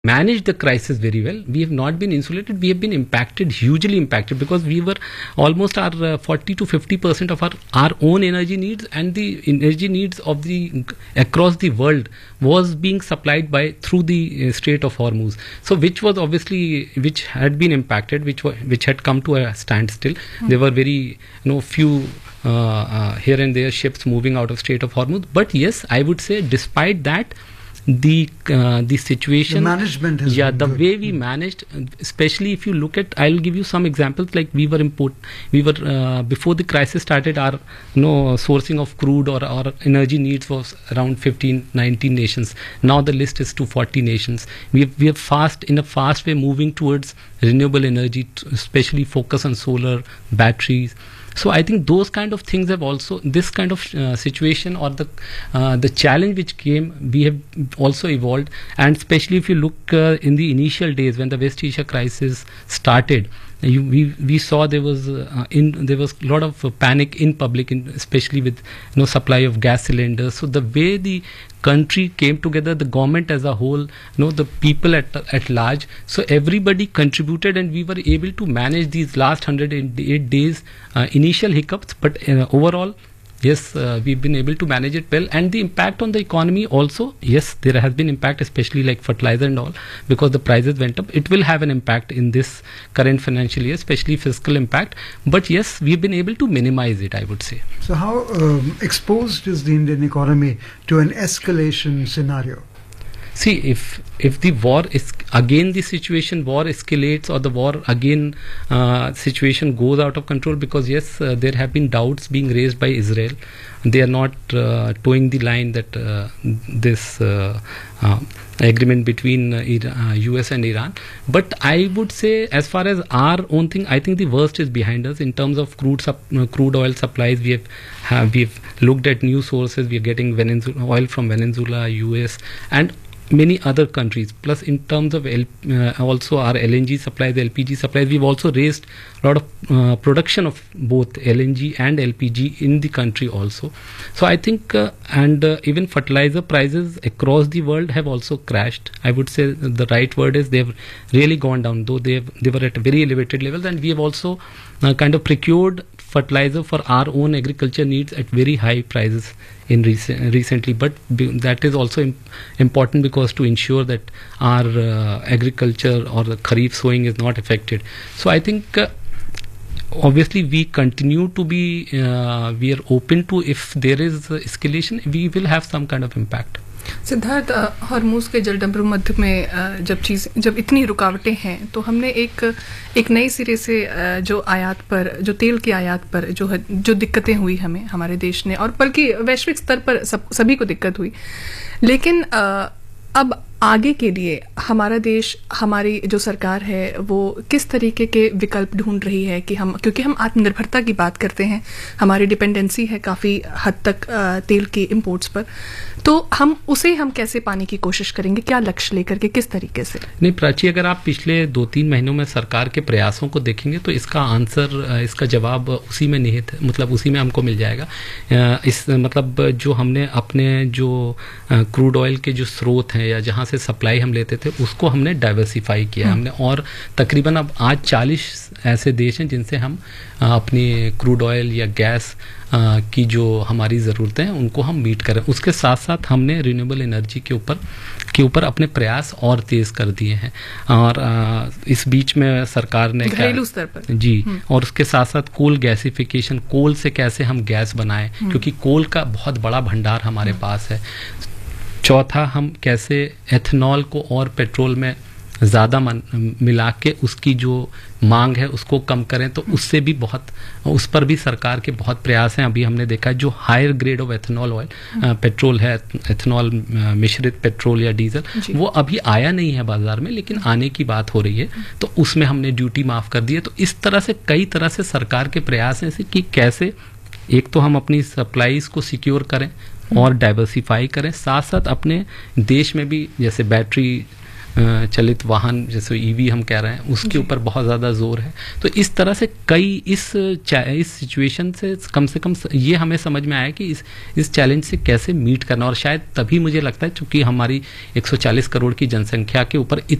managed the crisis very well. We have not been insulated. We have been impacted, hugely impacted, because we were almost our 40 to 50% of our own energy needs and the energy needs of the across the world was being supplied by through the Strait of Hormuz. So which was obviously which had been impacted, which had come to a standstill. There were very few here and there ships moving out of Strait of Hormuz. But yes, I would say despite that, the situation, the management has been the good. way we managed, especially if you look at, I'll give you some examples. Like we were before the crisis started, our sourcing of crude or our energy needs was around 19 nations. Now the list is to 40 nations. We are in a fast way moving towards renewable energy, especially focus on solar, batteries. So I think those kind of things have also, this kind of situation or the challenge which came, we have also evolved. And especially if you look in the initial days when the West Asia crisis started, we saw there was a lot of panic in public, especially with supply of gas cylinders. So the way the country came together, the government as a whole, the people at large, so everybody contributed, and we were able to manage these last 108 days initial hiccups. But overall, yes, we've been able to manage it well. And the impact on the economy also, yes, there has been impact, especially like fertilizer and all, because the prices went up. It will have an impact in this current financial year, especially fiscal impact. But yes, we've been able to minimize it, I would say. So how exposed is the Indian economy to an escalation scenario? See, if the war is again, the situation war escalates, or the war again situation goes out of control, because yes, there have been doubts being raised by Israel. They are not towing the line that this agreement between US and Iran. But I would say, as far as our own thing, I think the worst is behind us in terms of crude oil supplies. We have looked at new sources. We are getting oil from Venezuela, US, and many other countries. Plus, in terms of also our LNG supplies, LPG supplies, we've also raised a lot of production of both LNG and LPG in the country also. So I think, and even fertilizer prices across the world have also crashed. I would say the right word is they've really gone down, though they were at very elevated levels. And we have also kind of procured fertilizer for our own agriculture needs at very high prices in recently. But that is also important, because to ensure that our agriculture or the kharif sowing is not affected. So I think obviously we continue to be we are open to, if there is escalation, we will have some kind of impact. Siddharth, Hormuz के जलडंबर मध्य में जब इतनी रुकावटें हैं, तो हमने एक नए सिरे से जो तेल की आयात पर जो दिक्कतें हुई हमारे देश ने, और बल्कि वैश्विक स्तर पर सभी को दिक्कत हुई. लेकिन अब आगे के लिए हमारा देश, हमारी जो सरकार है, वो किस तरीके के विकल्प ढूंढ रही है कि क्योंकि हम आत्मनिर्भरता की बात करते हैं, हमारी डिपेंडेंसी है काफ़ी हद तक तेल के इंपोर्ट्स पर, तो हम कैसे पाने की कोशिश करेंगे, क्या लक्ष्य लेकर के, किस तरीके से? नहीं प्राची, अगर आप पिछले 2-3 महीनों में सरकार के प्रयासों को देखेंगे तो इसका आंसर, इसका जवाब उसी में निहित है, मतलब उसी में हमको मिल जाएगा. मतलब जो हमने अपने जो क्रूड ऑयल के जो स्रोत हैं या जहाँ से सप्लाई हम लेते थे, उसको हमने डाइवर्सिफाई किया हमने. और तकरीबन अब आज 40 ऐसे देश हैं जिनसे हम अपनी क्रूड ऑयल या गैस की जो हमारी ज़रूरतें हैं उनको हम मीट करें. उसके साथ साथ हमने रिन्यूएबल एनर्जी के ऊपर अपने प्रयास और तेज़ कर दिए हैं. और इस बीच में सरकार ने घरेलू स्तर पर जी, और उसके साथ साथ कोल गैसिफिकेशन, कोल से कैसे हम गैस बनाएं, क्योंकि कोल का बहुत बड़ा भंडार हमारे पास है. चौथा, हम कैसे एथेनॉल को और पेट्रोल में ज़्यादा मिला के उसकी जो मांग है उसको कम करें, तो उससे भी उस पर भी सरकार के बहुत प्रयास हैं. अभी हमने देखा है जो higher grade of ethanol oil petrol है, एथेनॉल मिश्रित पेट्रोल या डीजल, वो अभी आया नहीं है बाजार में, लेकिन आने की बात हो रही है. तो उसमें हमने ड्यूटी माफ़ कर दी है. तो इस तरह से कई तरह से सरकार के प्रयास हैं कि कैसे एक तो हम अपनी सप्लाईज को सिक्योर करें और डाइवर्सिफाई करें, साथ साथ अपने देश में भी जैसे बैटरी चलित वाहन जैसे ईवी हम कह रहे हैं उसके ऊपर बहुत ज़्यादा जोर है। तो इस तरह से कई इस सिचुएशन से कम ये हमें समझ में आया कि इस चैलेंज से कैसे मीट करना, और शायद तभी मुझे लगता है चूंकि हमारी 140 करोड़ की जनसंख्या के ऊपर